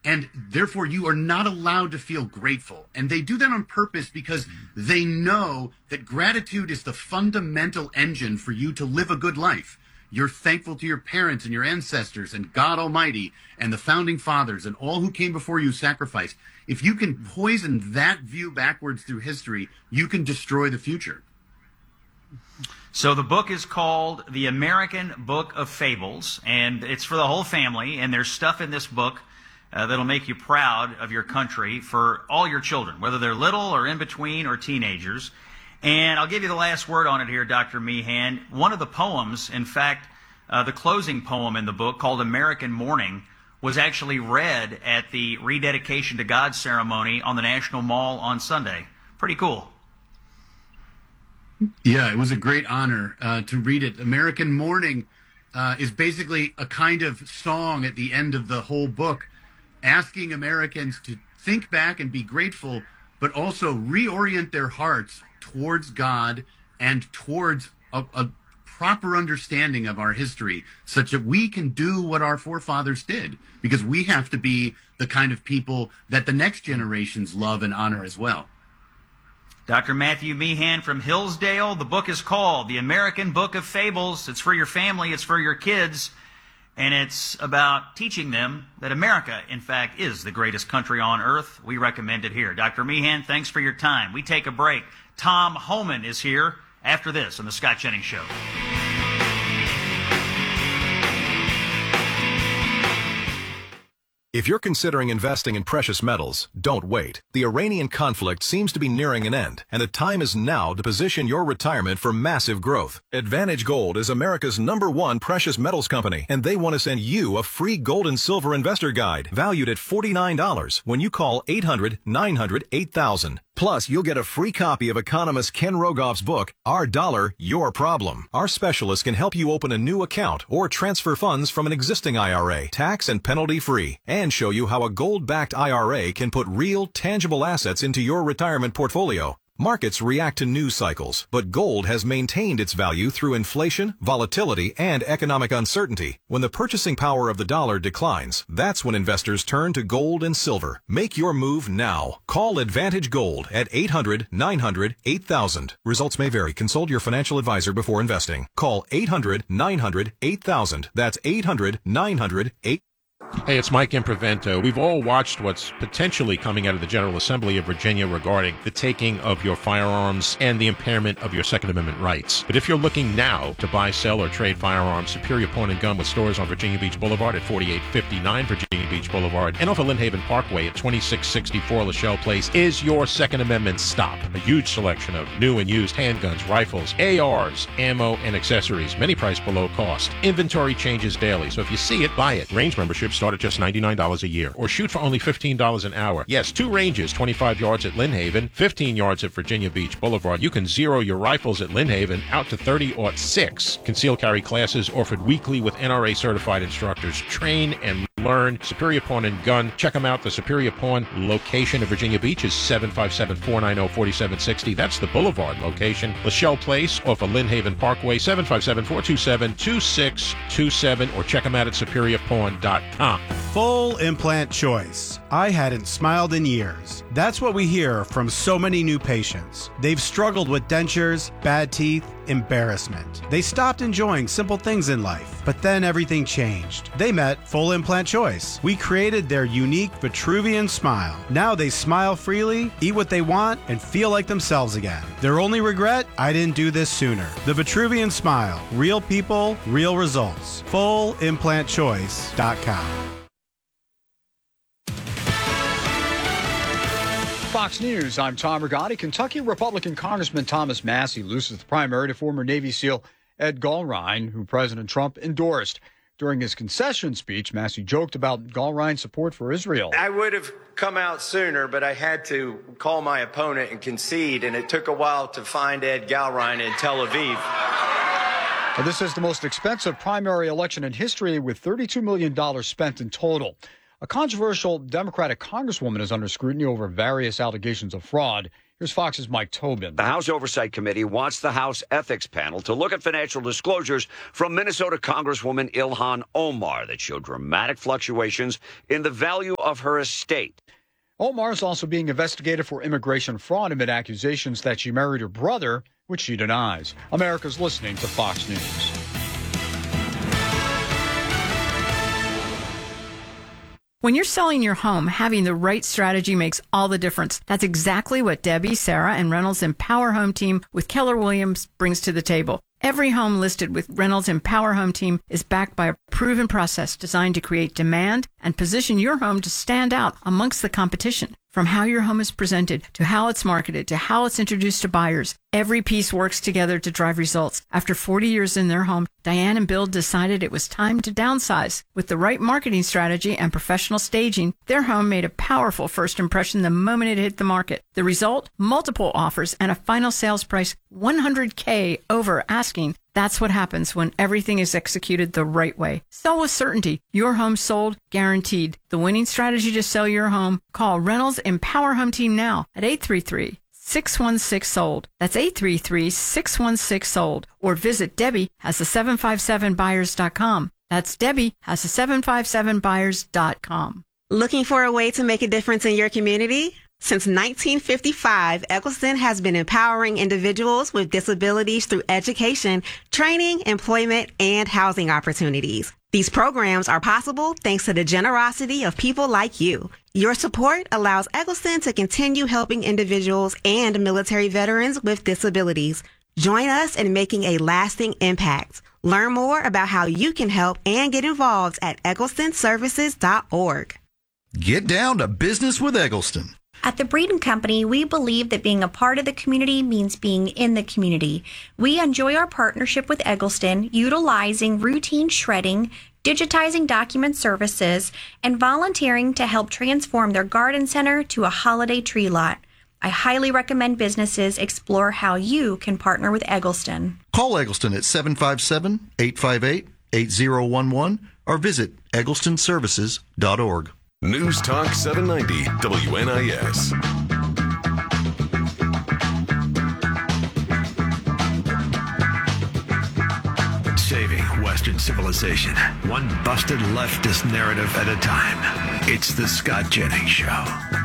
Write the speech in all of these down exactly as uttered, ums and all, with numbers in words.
And therefore, you are not allowed to feel grateful. And they do that on purpose because they know that gratitude is the fundamental engine for you to live a good life. You're thankful to your parents and your ancestors and God Almighty and the founding fathers and all who came before you sacrificed. If you can poison that view backwards through history, you can destroy the future. So the book is called The American Book of Fables, and it's for the whole family, and there's stuff in this book uh, that'll make you proud of your country for all your children, whether they're little or in between or teenagers. And I'll give you the last word on it here, Doctor Meehan. One of the poems, in fact, uh, the closing poem in the book called American Morning, was actually read at the rededication to God ceremony on the National Mall on Sunday. Pretty cool. Yeah, it was a great honor uh, to read it. American Morning uh, is basically a kind of song at the end of the whole book, asking Americans to think back and be grateful, but also reorient their hearts towards God and towards a, a proper understanding of our history, such that we can do what our forefathers did, because we have to be the kind of people that the next generations love and honor as well. Doctor Matthew Meehan from Hillsdale. The book is called The American Book of Fables. It's for your family, it's for your kids, and it's about teaching them that America, in fact, is the greatest country on earth. We recommend it here. Doctor Meehan, thanks for your time. We take a break. Tom Homan is here after this on The Scott Jennings Show. If you're considering investing in precious metals, don't wait. The Iranian conflict seems to be nearing an end, and the time is now to position your retirement for massive growth. Advantage Gold is America's number one precious metals company, and they want to send you a free gold and silver investor guide valued at forty-nine dollars when you call eight hundred, nine hundred, eight thousand. Plus, you'll get a free copy of economist Ken Rogoff's book, Our Dollar, Your Problem. Our specialists can help you open a new account or transfer funds from an existing I R A, tax and penalty free, and show you how a gold-backed I R A can put real, tangible assets into your retirement portfolio. Markets react to news cycles, but gold has maintained its value through inflation, volatility, and economic uncertainty. When the purchasing power of the dollar declines, that's when investors turn to gold and silver. Make your move now. Call Advantage Gold at eight hundred, nine hundred, eight thousand. Results may vary. Consult your financial advisor before investing. Call eight hundred, nine hundred, eight thousand. That's eight hundred, nine hundred, eight thousand. Hey, it's Mike Improvento. We've all watched what's potentially coming out of the General Assembly of Virginia regarding the taking of your firearms and the impairment of your Second Amendment rights. But if you're looking now to buy, sell, or trade firearms, Superior Pawn and Gun with stores on Virginia Beach Boulevard at forty-eight fifty-nine Virginia Beach Boulevard and off of Lynn Haven Parkway at twenty-six sixty-four Lachelle Place is your Second Amendment stop. A huge selection of new and used handguns, rifles, A Rs, ammo, and accessories, many priced below cost. Inventory changes daily, so if you see it, buy it. Range memberships start at just ninety-nine dollars a year, or shoot for only fifteen dollars an hour. Yes, two ranges, twenty-five yards at Lynn Haven, fifteen yards at Virginia Beach Boulevard. You can zero your rifles at Lynn Haven out to thirty or six. Concealed carry classes offered weekly with N R A certified instructors. Train and learn. Superior Pawn and Gun. Check them out. The Superior Pawn location of Virginia Beach is seven five seven, four nine zero, four seven six zero. That's the Boulevard location. Lachelle Place off of Lynn Haven Parkway, seven five seven, four two seven, two six two seven, or check them out at superior pawn dot com. Full implant choice. I hadn't smiled in years. That's what we hear from so many new patients. They've struggled with dentures, bad teeth, embarrassment. They stopped enjoying simple things in life, but then everything changed. They met Full Implant Choice. We created their unique Vitruvian smile. Now they smile freely, eat what they want, and feel like themselves again. Their only regret? I didn't do this sooner. The Vitruvian smile. Real people, real results. full implant choice dot com. Fox News, I'm Tom Rigotti. Kentucky Republican Congressman Thomas Massie loses the primary to former Navy SEAL Ed Gulrine, who President Trump endorsed. During his concession speech, Massie joked about Gulrine's support for Israel. I would have come out sooner, but I had to call my opponent and concede, and it took a while to find Ed Gulrine in Tel Aviv. Now, this is the most expensive primary election in history, with thirty-two million dollars spent in total. A controversial Democratic congresswoman is under scrutiny over various allegations of fraud Here's Fox's Mike Tobin. The House Oversight Committee wants the House Ethics Panel to look at financial disclosures from Minnesota Congresswoman Ilhan Omar that showed dramatic fluctuations in the value of her estate. Omar is also being investigated for immigration fraud amid accusations that she married her brother, which she denies. America's listening to Fox News. When you're selling your home, having the right strategy makes all the difference. That's exactly what Debbie, Sarah, and Reynolds Empower Home Team with Keller Williams brings to the table. Every home listed with Reynolds Empower Home Team is backed by a proven process designed to create demand and position your home to stand out amongst the competition. From how your home is presented, to how it's marketed, to how it's introduced to buyers, every piece works together to drive results. After forty years in their home, Diane and Bill decided it was time to downsize. With the right marketing strategy and professional staging, their home made a powerful first impression the moment it hit the market. The result? Multiple offers and a final sales price one hundred thousand dollars over asking. That's what happens when everything is executed the right way. Sell with certainty. Your home sold, guaranteed. The winning strategy to sell your home? Call Reynolds Empower Home Team now at eight three three, six one six, sold. That's eight three three, six one six, sold. Or visit Debbie has the seven five seven buyers dot com. That's Debbie has the seven five seven buyers dot com. Looking for a way to make a difference in your community? Since nineteen fifty-five, Eccleston has been empowering individuals with disabilities through education, training, employment, and housing opportunities. These programs are possible thanks to the generosity of people like you. Your support allows Eccleston to continue helping individuals and military veterans with disabilities. Join us in making a lasting impact. Learn more about how you can help and get involved at eccleston services dot org. Get down to business with Eccleston. At the Breeden Company, we believe that being a part of the community means being in the community. We enjoy our partnership with Eccleston, utilizing routine shredding, digitizing document services, and volunteering to help transform their garden center to a holiday tree lot. I highly recommend businesses explore how you can partner with Eccleston. Call Eccleston at seven five seven, eight five eight, eight zero one one or visit eccleston services dot org. News Talk seven ninety W N I S. Saving Western civilization, one busted leftist narrative at a time. It's the Scott Jennings Show.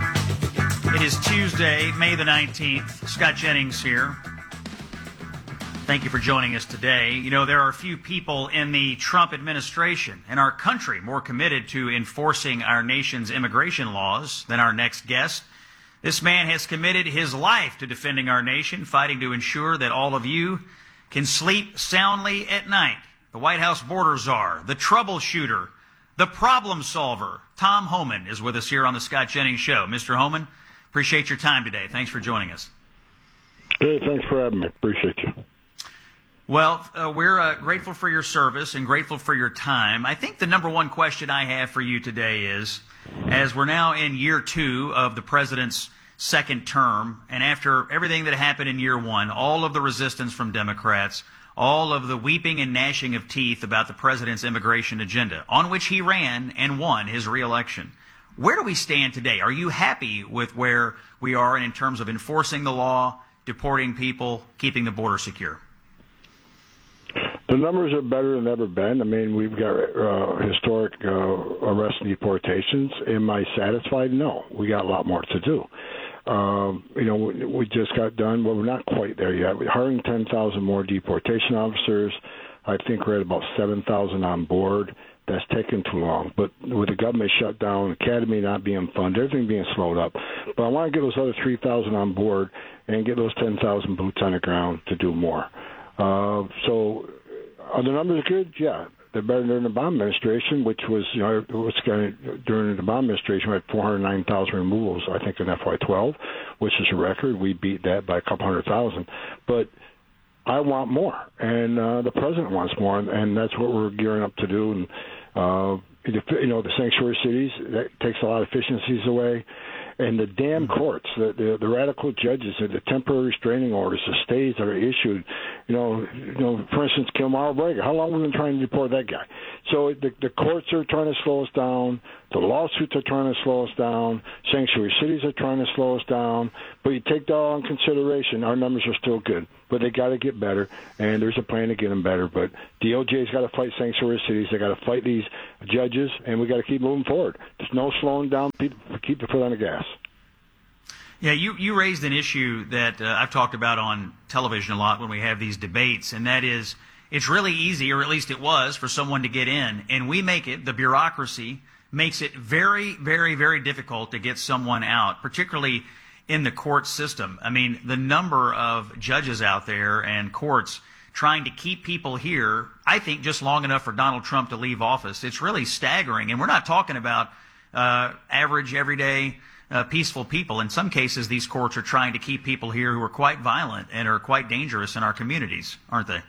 It is Tuesday, May the nineteenth. Scott Jennings here. Thank you for joining us today. You know, there are a few people in the Trump administration and our country more committed to enforcing our nation's immigration laws than our next guest. This man has committed his life to defending our nation, fighting to ensure that all of you can sleep soundly at night. The White House border czar, the troubleshooter, the problem solver, Tom Homan is with us here on the Scott Jennings Show. Mister Homan, appreciate your time today. Thanks for joining us. Hey, thanks for having me. Appreciate you. Well, uh, we're uh, grateful for your service and grateful for your time. I think the number one question I have for you today is, as we're now in year two of the president's second term, and after everything that happened in year one, all of the resistance from Democrats, all of the weeping and gnashing of teeth about the president's immigration agenda, on which he ran and won his reelection, where do we stand today? Are you happy with where we are in terms of enforcing the law, deporting people, keeping the border secure? The numbers are better than ever been. I mean, we've got uh, historic uh, arrests and deportations. Am I satisfied? No. We got a lot more to do. Um, you know, we, we just got done. Well, we're not quite there yet. We're hiring ten thousand more deportation officers. I think we're at about seven thousand on board. That's taken too long. But with the government shutdown, academy not being funded, everything being slowed up. But I want to get those other three thousand on board and get those ten thousand boots on the ground to do more. Uh, so are the numbers good? Yeah. They're better than the Obama administration, which was, you know, was kind of, during the Obama administration, we had four hundred nine thousand removals, I think, in F Y twelve, which is a record. We beat that by a couple hundred thousand. But I want more, and uh, the president wants more, and, and that's what we're gearing up to do. And, uh, you know, the sanctuary cities, that takes a lot of efficiencies away. And the damn courts, the, the, the radical judges, the temporary restraining orders, the stays that are issued, you know, you know, for instance, Kilmar Braga, how long have we been trying to deport that guy? So the, the courts are trying to slow us down. The lawsuits are trying to slow us down. Sanctuary cities are trying to slow us down. But you take that all in consideration, our numbers are still good. But they got to get better, and there's a plan to get them better. But D O J's got to fight sanctuary cities. They got to fight these judges, and we got to keep moving forward. There's no slowing down. Keep the foot on the gas. Yeah, you, you raised an issue that uh, I've talked about on television a lot when we have these debates, and that is it's really easy, or at least it was, for someone to get in, and we make it, the bureaucracy makes it very, very, very difficult to get someone out, particularly in the court system. I mean, the number of judges out there and courts trying to keep people here, I think just long enough for Donald Trump to leave office, it's really staggering. And we're not talking about uh, average, everyday, uh, peaceful people. In some cases, these courts are trying to keep people here who are quite violent and are quite dangerous in our communities, aren't they?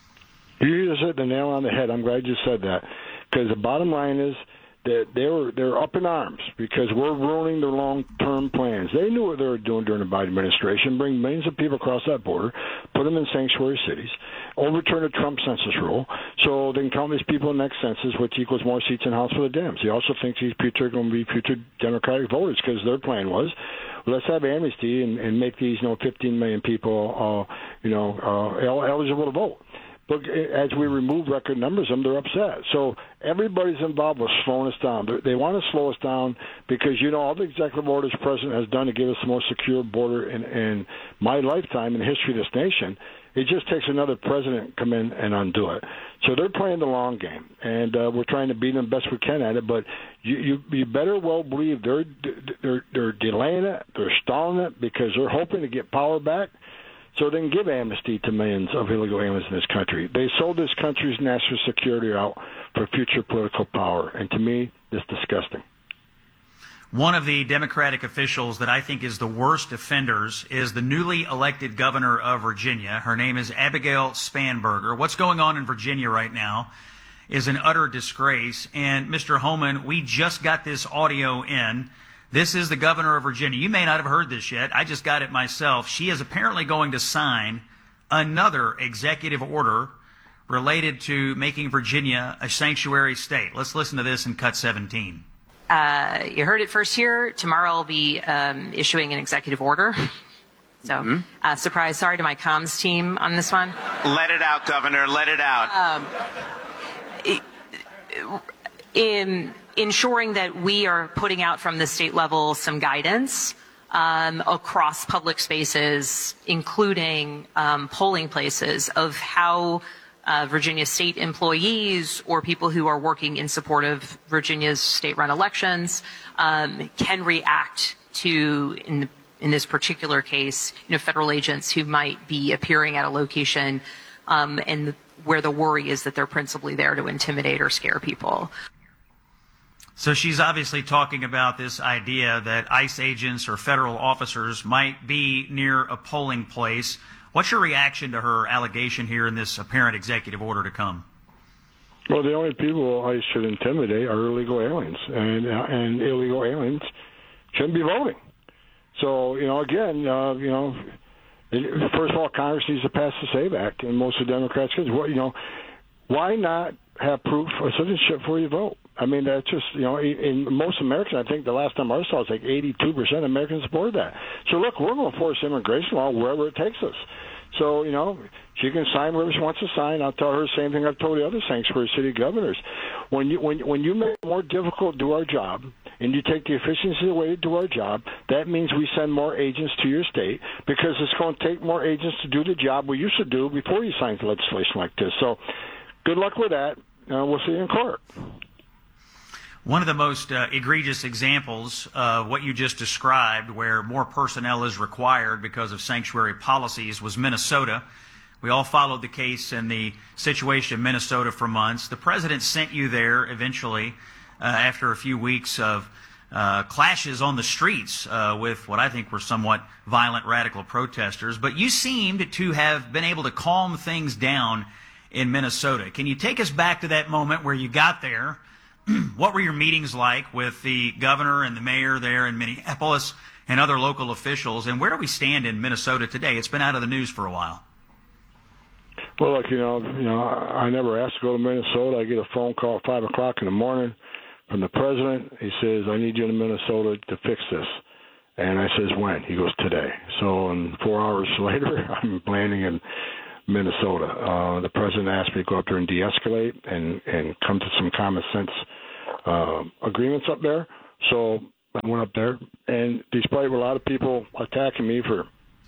You just hit the nail on the head. I'm glad you said that, because the bottom line is that they were they're up in arms because we're ruining their long-term plans. They knew what they were doing during the Biden administration: bring millions of people across that border, put them in sanctuary cities, overturn the Trump census rule, so they can count these people in the next census, which equals more seats in the House for the Dems. He also thinks these future are going to be future Democratic voters because their plan was, well, let's have amnesty and, and make these, you know, fifteen million people, uh, you know, uh, eligible to vote. But as we remove record numbers of them, they're upset. So everybody's involved with slowing us down. They want to slow us down because, you know, all the executive orders the president has done to give us the most secure border in, in my lifetime in the history of this nation, it just takes another president to come in and undo it. So they're playing the long game, and uh, we're trying to beat them best we can at it. But you, you, you better well believe they're, they're, they're delaying it, they're stalling it because they're hoping to get power back, so they can give amnesty to millions of illegal aliens in this country. They sold this country's national security out for future political power, and to me, it's disgusting. One of the Democratic officials that I think is the worst offenders is the newly elected governor of Virginia. Her name is Abigail Spanberger. What's going on in Virginia right now is an utter disgrace. And Mister Homan, we just got this audio in. This is the governor of Virginia. You may not have heard this yet. I just got it myself. She is apparently going to sign another executive order related to making Virginia a sanctuary state. Let's listen to this in cut seventeen. Uh, you heard it first here. Tomorrow I'll be um, issuing an executive order. So, mm-hmm. uh, surprise, sorry to my comms team on this one. Let it out, Governor. Let it out. Um, it, in ensuring that we are putting out from the state level some guidance um, across public spaces, including um, polling places, of how uh, Virginia state employees or people who are working in support of Virginia's state-run elections um, can react to, in, in this particular case, you know, federal agents who might be appearing at a location um, and where the worry is that they're principally there to intimidate or scare people. So she's obviously talking about this idea that ICE agents or federal officers might be near a polling place. What's your reaction to her allegation here in this apparent executive order to come? Well, the only people ICE should intimidate are illegal aliens, and uh, and illegal aliens shouldn't be voting. So, you know, again, uh, you know, first of all, Congress needs to pass the SAVE Act, and most of the Democrats, what, you know, why not have proof of citizenship before you vote? I mean, that's just, you know, in most Americans, I think the last time I saw it was like eighty-two percent of Americans support that. So, look, we're going to force immigration law wherever it takes us. So, you know, she can sign whatever she wants to sign. I'll tell her the same thing I've told the other sanctuary city governors. When you when when you make it more difficult to do our job, and you take the efficiency away to do our job, that means we send more agents to your state, because it's going to take more agents to do the job we used to do before you signed legislation like this. So, good luck with that. Uh, we'll see you in court. One of the most uh, egregious examples of what you just described, where more personnel is required because of sanctuary policies, was Minnesota. We all followed the case and the situation in Minnesota for months. The president sent you there eventually uh, after a few weeks of uh, clashes on the streets uh, with what I think were somewhat violent radical protesters. But you seemed to have been able to calm things down in Minnesota. Can you take us back to that moment where you got there? what were your meetings like with the governor and the mayor there in Minneapolis and other local officials? And where do we stand in Minnesota today? It's been out of the news for a while. Well, look, you know, you know, I never asked to go to Minnesota. I get a phone call at five o'clock in the morning from the president. He says, "I need you in Minnesota to fix this." And I says, "When?" He goes, "Today." So, in four hours later, I'm landing in Minnesota. Uh, the president asked me to go up there and de-escalate and and come to some common sense uh, agreements up there. So I went up there, and despite a lot of people attacking me for,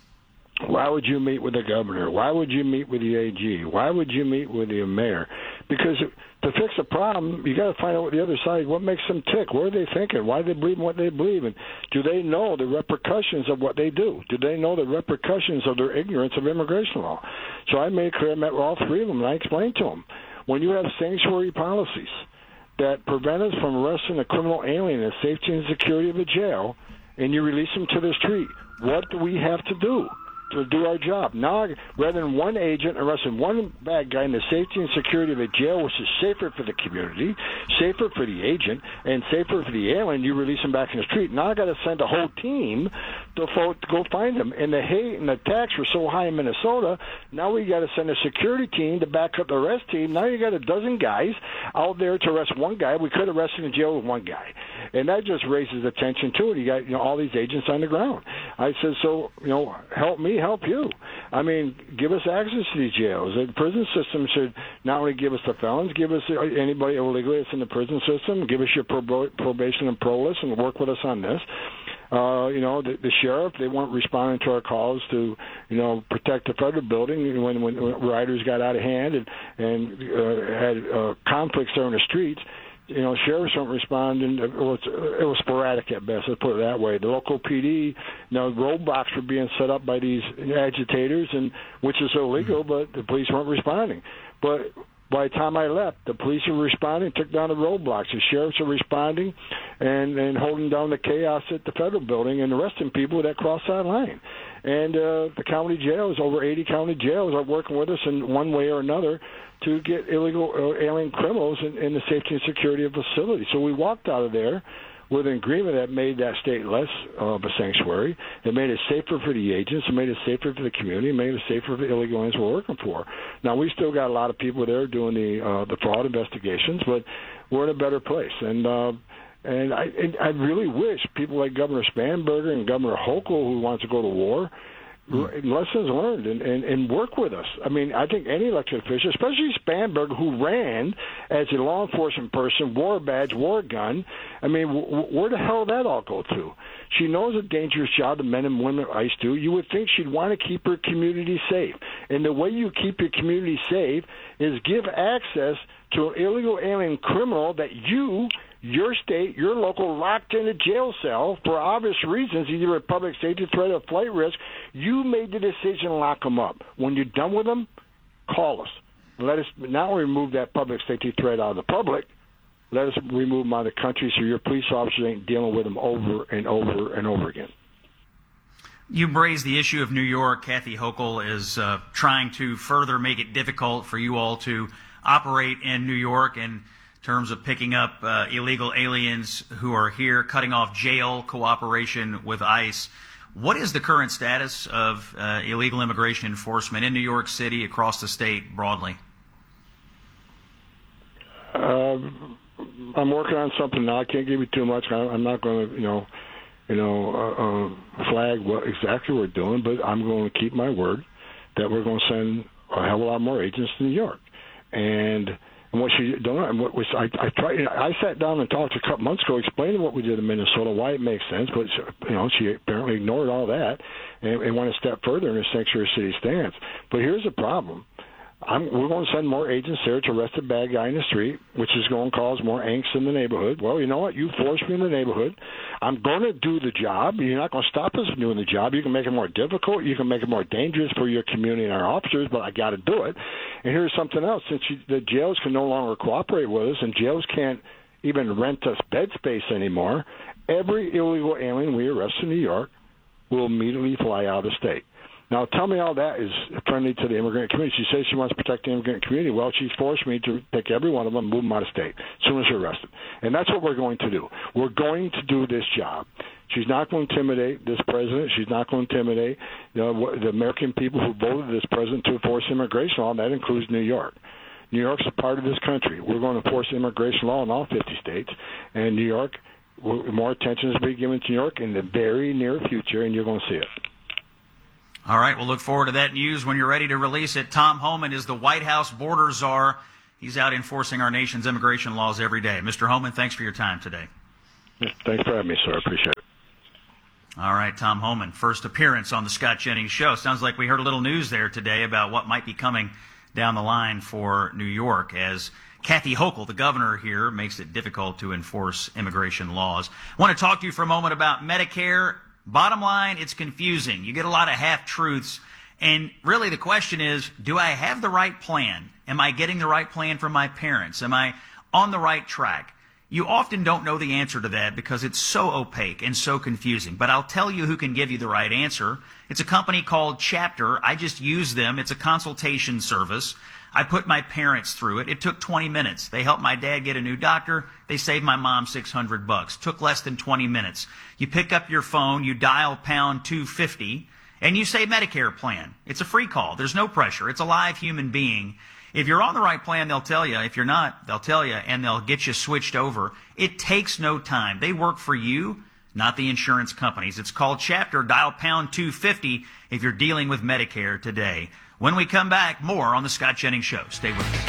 why would you meet with the governor? Why would you meet with the A G? Why would you meet with the mayor? Because to fix a problem, you got to find out what the other side, what makes them tick. What are they thinking? Why do they believe in what they believe in? Do they know the repercussions of what they do? Do they know the repercussions of their ignorance of immigration law? So I made clear, I met with all three of them, and I explained to them, when you have sanctuary policies that prevent us from arresting a criminal alien in the safety and security of a jail, and you release them to the street, what do we have to do to do our job? Now, rather than one agent arresting one bad guy in the safety and security of a jail, which is safer for the community, safer for the agent, and safer for the alien, you release him back in the street. Now I got to send a whole team to, fo- to go find him. And the hate and the tax were so high in Minnesota, now we got to send a security team to back up the arrest team. Now you got a dozen guys out there to arrest one guy. We could arrest him in jail with one guy. And that just raises attention to it. You got, you know, all these agents on the ground. I said, so, you know, help me, help you. I mean, give us access to these jails. The prison system should not only give us the felons, give us anybody illegally that's in the prison system, give us your prob- probation and pro list, and work with us on this. Uh, you know, the, the sheriff, they weren't responding to our calls to, you know, protect the federal building when, when, when riders got out of hand and, and uh, had uh, conflicts there in the streets. You know, sheriffs weren't responding. It was, it was sporadic at best, let's put it that way. The local P D, you know, roadblocks were being set up by these agitators, and which is illegal, but the police weren't responding. But by the time I left, the police were responding, took down the roadblocks. The sheriffs are responding and, and holding down the chaos at the federal building and arresting people that crossed that line. And uh, the county jails, over eighty county jails, are working with us in one way or another to get illegal uh, alien criminals in, in the safety and security of facilities. So we walked out of there with an agreement that made that state less of a sanctuary. It made it safer for the agents. It made it safer for the community. It made it safer for the illegal aliens we're working for. Now, we still got a lot of people there doing the uh, the fraud investigations, but we're in a better place. And uh, and I and I really wish people like Governor Spanberger and Governor Hochul, who wants to go to war, Mm. lessons learned and, and, and work with us. I mean, I think any elected official, especially Spanberger, who ran as a law enforcement person, wore a badge, wore a gun. I mean, w- where the hell did that all go to? She knows a dangerous job the men and women at ICE do. You would think she'd want to keep her community safe. And the way you keep your community safe is give access to an illegal alien criminal that you, your state, your local, locked in a jail cell for obvious reasons, either a public safety threat or flight risk. You made the decision to lock them up. When you're done with them, call us. Let us not remove that public safety threat out of the public. Let us remove them out of the country so your police officers ain't dealing with them over and over and over again. You raised the issue of New York. Kathy Hochul is uh, trying to further make it difficult for you all to operate in New York in terms of picking up uh, illegal aliens who are here, cutting off jail cooperation with ICE. What is the current status of uh, illegal immigration enforcement in New York City, across the state broadly? Uh, I'm working on something now. I can't give you too much. I'm not going to, you know, you know, uh, uh, flag what exactly we're doing, but I'm going to keep my word that we're going to send a hell of a lot more agents to New York. And And what she done, and what was I? I tried. You know, I sat down and talked a couple months ago, explaining what we did in Minnesota, why it makes sense. But you know, she apparently ignored all that and, and went a step further in her sanctuary city stance. But here's the problem: I'm, we're going to send more agents there to arrest a bad guy in the street, which is going to cause more angst in the neighborhood. Well, you know what? You forced me in the neighborhood. I'm going to do the job. You're not going to stop us from doing the job. You can make it more difficult. You can make it more dangerous for your community and our officers, but I got to do it. And here's something else. Since you, the jails can no longer cooperate with us and jails can't even rent us bed space anymore, every illegal alien we arrest in New York will immediately fly out of state. Now, tell me how that is friendly to the immigrant community. She says she wants to protect the immigrant community. Well, she's forced me to pick every one of them and move them out of state as soon as they're arrested. And that's what we're going to do. We're going to do this job. She's not going to intimidate this president. She's not going to intimidate you know, the American people who voted this president to enforce immigration law, and that includes New York. New York's a part of this country. We're going to enforce immigration law in all fifty states, and New York, more attention is being given to New York in the very near future, and you're going to see it. All right, we'll look forward to that news when you're ready to release it. Tom Homan is the White House border czar. He's out enforcing our nation's immigration laws every day. Mister Homan, thanks for your time today. Thanks for having me, sir. I appreciate it. All right, Tom Homan, first appearance on the Scott Jennings Show. Sounds like we heard a little news there today about what might be coming down the line for New York as Kathy Hochul, the governor here, makes it difficult to enforce immigration laws. I want to talk to you for a moment about Medicare. Bottom line, it's confusing. You get a lot of half-truths. And really the question is, do I have the right plan? Am I getting the right plan for my parents? Am I on the right track? You often don't know the answer to that because it's so opaque and so confusing. But I'll tell you who can give you the right answer. It's a company called Chapter. I just use them. It's a consultation service. I put my parents through it. It took twenty minutes. They helped my dad get a new doctor. They saved my mom six hundred bucks. Took less than twenty minutes. You pick up your phone, you dial pound two fifty, and you say Medicare plan. It's a free call. There's no pressure. It's a live human being. If you're on the right plan, they'll tell you. If you're not, they'll tell you, and they'll get you switched over. It takes no time. They work for you, not the insurance companies. It's called Chapter. Dial pound two fifty if you're dealing with Medicare today. When we come back, more on the Scott Jennings Show. Stay with us.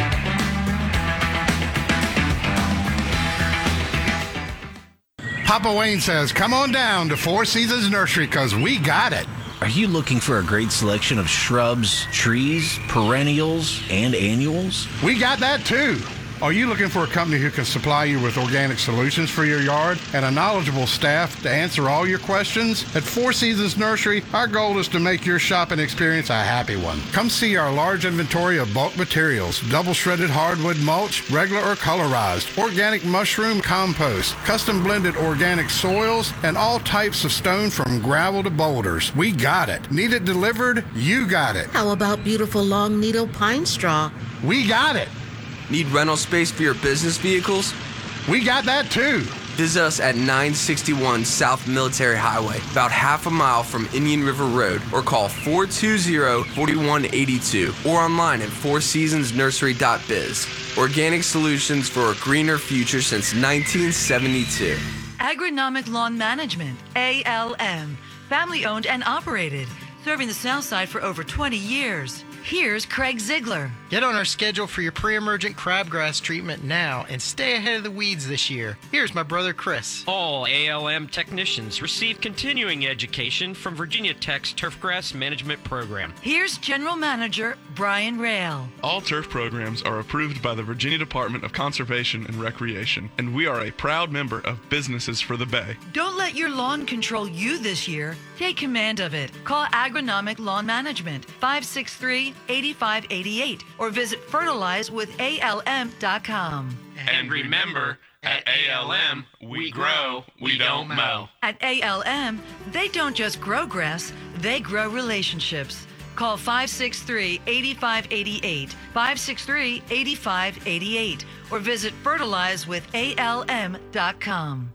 Papa Wayne says, come on down to Four Seasons Nursery because we got it. Are you looking for a great selection of shrubs, trees, perennials, and annuals? We got that too. Are you looking for a company who can supply you with organic solutions for your yard and a knowledgeable staff to answer all your questions? At Four Seasons Nursery, our goal is to make your shopping experience a happy one. Come see our large inventory of bulk materials, double shredded hardwood mulch, regular or colorized, organic mushroom compost, custom blended organic soils, and all types of stone from gravel to boulders. We got it. Need it delivered? You got it. How about beautiful long needle pine straw? We got it. Need rental space for your business vehicles? We got that too. Visit us at nine sixty-one South Military Highway, about half a mile from Indian River Road, or call four two zero, four one eight two or online at four seasons nursery dot biz. Organic solutions for a greener future since nineteen seventy-two. Agronomic Lawn Management, A L M, family owned and operated, serving the South Side for over twenty years. Here's Craig Ziegler. Get on our schedule for your pre-emergent crabgrass treatment now and stay ahead of the weeds this year. Here's my brother Chris. All A L M technicians receive continuing education from Virginia Tech's Turfgrass Management Program. Here's General Manager Brian Rail. All turf programs are approved by the Virginia Department of Conservation and Recreation, and we are a proud member of Businesses for the Bay. Don't let your lawn control you this year. Take command of it. Call Agronomic Lawn Management, five six three, eight five eight eight, or visit fertilize with A L M dot com. And remember, at A L M, we grow, we don't mow. At A L M, they don't just grow grass, they grow relationships. Call five six three, eight five eight eight, five six three, eight five eight eight, or visit fertilize with A L M dot com.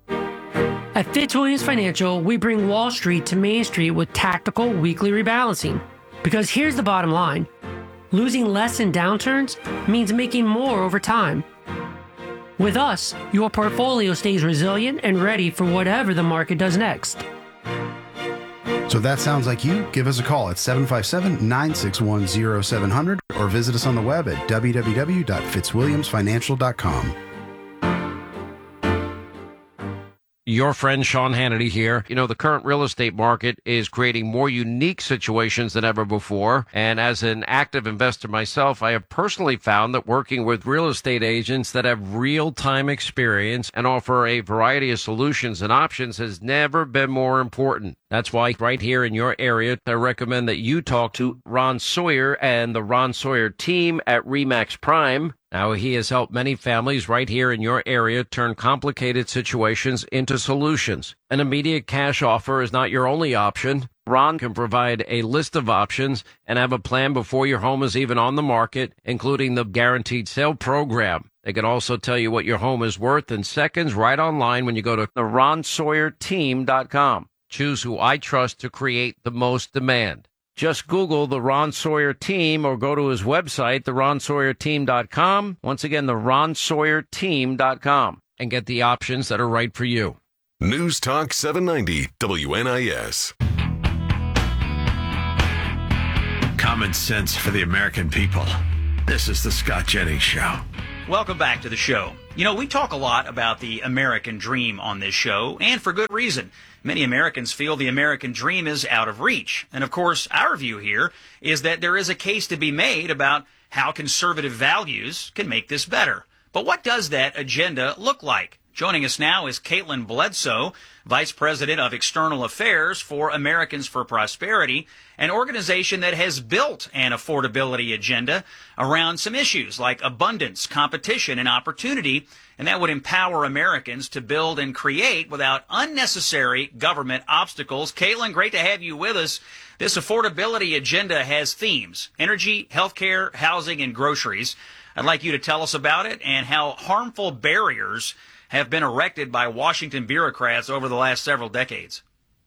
At Fitzwilliams Financial, we bring Wall Street to Main Street with tactical weekly rebalancing. Because here's the bottom line. Losing less in downturns means making more over time. With us, your portfolio stays resilient and ready for whatever the market does next. So if that sounds like you, give us a call at seven five seven, nine six one, zero seven zero zero or visit us on the web at w w w dot fitzwilliams financial dot com. Your friend Sean Hannity here. You know, the current real estate market is creating more unique situations than ever before. And as an active investor myself, I have personally found that working with real estate agents that have real-time experience and offer a variety of solutions and options has never been more important. That's why right here in your area, I recommend that you talk to Ron Sawyer and the Ron Sawyer team at RE/MAX Prime. Now, he has helped many families right here in your area turn complicated situations into solutions. An immediate cash offer is not your only option. Ron can provide a list of options and have a plan before your home is even on the market, including the guaranteed sale program. They can also tell you what your home is worth in seconds right online when you go to the ron sawyer team dot com. Choose who I trust to create the most demand. Just Google the Ron Sawyer Team or go to his website, the ron sawyer team dot com. Once again, the ron sawyer team dot com, and get the options that are right for you. News Talk seven ninety W N I S. Common sense for the American people. This is the Scott Jennings Show. Welcome back to the show. You know, we talk a lot about the American dream on this show, and for good reason. Many Americans feel the American dream is out of reach. And of course, our view here is that there is a case to be made about how conservative values can make this better. But what does that agenda look like? Joining us now is Caitlin Bledsoe, Vice President of External Affairs for Americans for Prosperity, an organization that has built an affordability agenda around some issues like abundance, competition, and opportunity, and that would empower Americans to build and create without unnecessary government obstacles. Caitlin, great to have you with us. This affordability agenda has themes: energy, healthcare, housing, and groceries. I'd like you to tell us about it and how harmful barriers have been erected by Washington bureaucrats over the last several decades.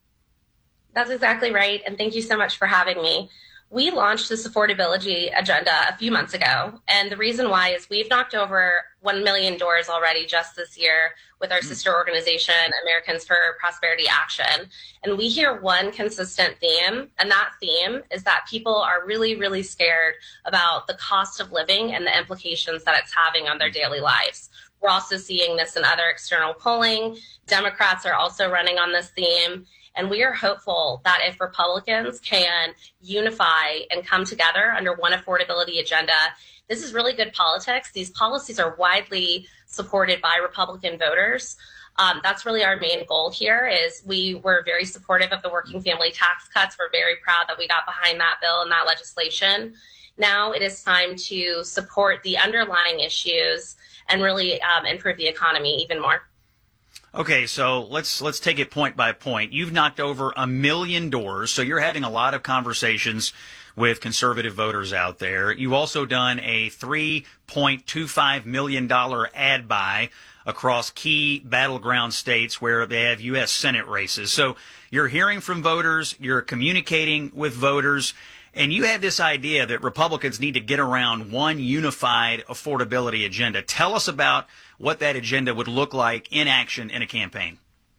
That's exactly right, and thank you so much for having me. We launched this affordability agenda a few months ago, and the reason why is we've knocked over one million doors already just this year with our sister organization, Americans for Prosperity Action. And we hear one consistent theme, and that theme is that people are really, really scared about the cost of living and the implications that it's having on their daily lives. We're also seeing this in other external polling. Democrats are also running on this theme. And we are hopeful that if Republicans can unify and come together under one affordability agenda, this is really good politics. These policies are widely supported by Republican voters. Um, that's really our main goal here. Is we were very supportive of the working family tax cuts. We're very proud that we got behind that bill and that legislation. Now it is time to support the underlying issues and really um, improve the economy even more. Okay, so let's let's take it point by point. You've knocked over a million doors, so you're having a lot of conversations with conservative voters out there. You've also done a three point two five million dollars ad buy across key battleground states where they have U S Senate races. So you're hearing from voters, you're communicating with voters, and you have this idea that Republicans need to get around one unified affordability agenda. Tell us about what that agenda would look like in action in a campaign.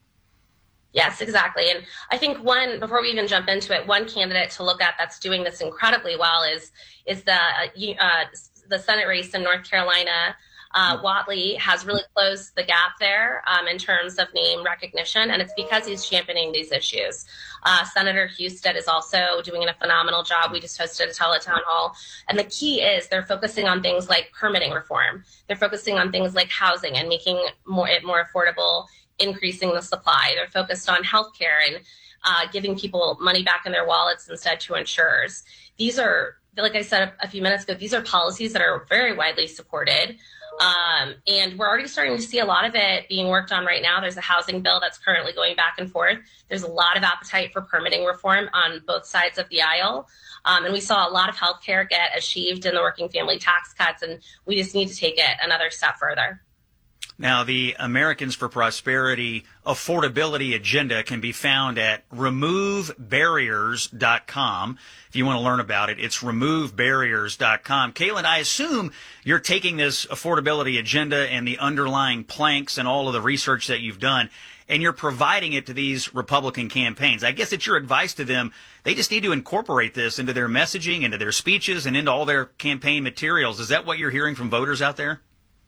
Yes, exactly. And I think one, before we even jump into it, one candidate to look at that's doing this incredibly well is is the uh, the Senate race in North Carolina. Uh, Whatley has really closed the gap there um, in terms of name recognition, and it's because he's championing these issues. Uh, Senator Husted is also doing a phenomenal job. We just hosted a teletown hall, and the key is they're focusing on things like permitting reform. They're focusing on things like housing and making more, it more affordable, increasing the supply. They're focused on healthcare and uh, giving people money back in their wallets instead to insurers. These are, like I said a few minutes ago, these are policies that are very widely supported. Um, and we're already starting to see a lot of it being worked on right now. There's a housing bill that's currently going back and forth. There's a lot of appetite for permitting reform on both sides of the aisle. Um, and we saw a lot of health care get achieved in the working family tax cuts, and we just need to take it another step further. Now, the Americans for Prosperity affordability agenda can be found at remove barriers dot com. If you want to learn about it, it's remove barriers dot com. Caitlin, I assume you're taking this affordability agenda and the underlying planks and all of the research that you've done, and you're providing it to these Republican campaigns. I guess it's your advice to them. They just need to incorporate this into their messaging, into their speeches, and into all their campaign materials. Is that what you're hearing from voters out there?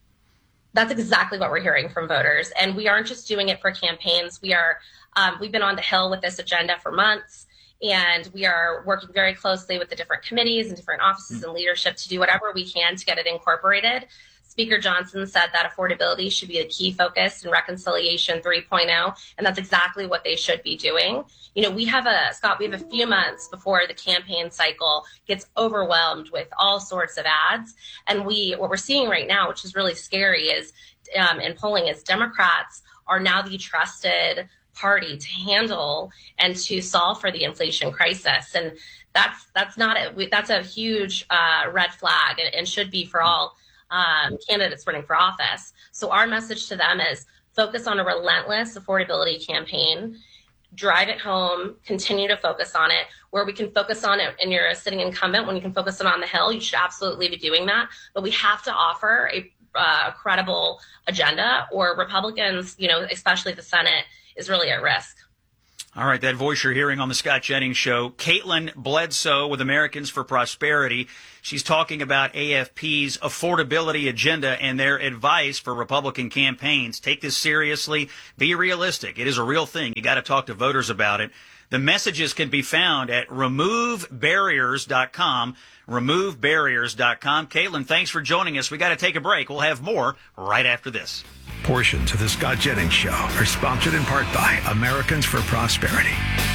That's exactly what we're hearing from voters. And we aren't just doing it for campaigns. We are, um, we've been on the Hill with this agenda for months, and we are working very closely with the different committees and different offices and leadership to do whatever we can to get it incorporated. Speaker Johnson said that affordability should be a key focus in Reconciliation three point oh, and that's exactly what they should be doing. You know, we have a, Scott, we have a few months before the campaign cycle gets overwhelmed with all sorts of ads. And we, what we're seeing right now, which is really scary, is um, in polling is Democrats are now the trusted party to handle and to solve for the inflation crisis. And that's that's not a that's a huge uh, red flag, and, and should be for all um, candidates running for office. So our message to them is focus on a relentless affordability campaign, drive it home, continue to focus on it. Where we can focus on it and you're a sitting incumbent, when you can focus it on the Hill, you should absolutely be doing that. But we have to offer a, uh, a credible agenda, or Republicans, you know, especially the Senate, is really at risk. All right, that voice you're hearing on the Scott Jennings Show, Caitlin Bledsoe with Americans for Prosperity. She's talking about A F P's affordability agenda and their advice for Republican campaigns. Take this seriously. Be realistic. It is a real thing. You got to talk to voters about it. The messages can be found at remove barriers dot com, remove barriers dot com. Caitlin, thanks for joining us. We got to take a break. We'll have more right after this. Portions of the Scott Jennings Show are sponsored in part by Americans for Prosperity.